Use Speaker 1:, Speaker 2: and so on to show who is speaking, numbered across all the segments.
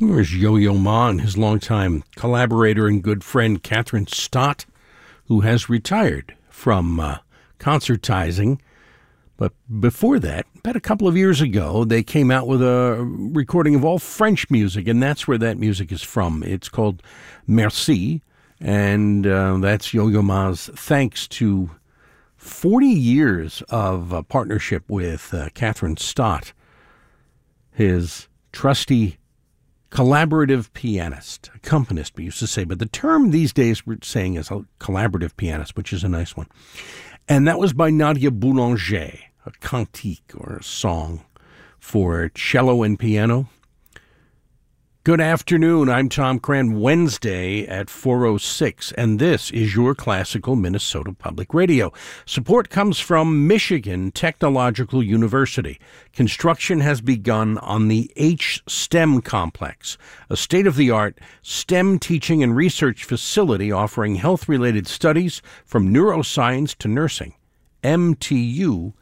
Speaker 1: There's Yo-Yo Ma and his longtime collaborator and good friend Kathryn Stott, who has retired from concertizing. But before that, about a couple of years ago, they came out with a recording of all French music, and that's where that music is from. It's called Merci, and that's Yo-Yo Ma's thanks to 40 years of partnership with Kathryn Stott, his trusty collaborative pianist, accompanist, we used to say, but the term these days we're saying is a collaborative pianist, which is a nice one. And that was by Nadia Boulanger, a cantique or a song for cello and piano. Good afternoon, I'm Tom Cran, Wednesday at 4:06, and this is your Classical Minnesota Public Radio. Support comes from Michigan Technological University. Construction has begun on the H-STEM complex, a state-of-the-art STEM teaching and research facility offering health-related studies from neuroscience to nursing. mtu.edu.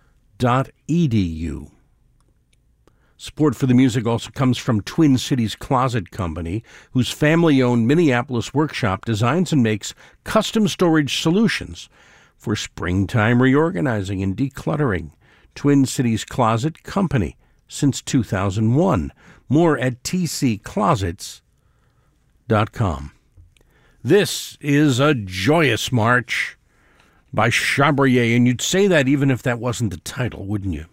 Speaker 1: Support for the music also comes from Twin Cities Closet Company, whose family-owned Minneapolis workshop designs and makes custom storage solutions for springtime reorganizing and decluttering. Twin Cities Closet Company since 2001. More at tcclosets.com. This is a joyous march by Chabrier, and you'd say that even if that wasn't the title, wouldn't you?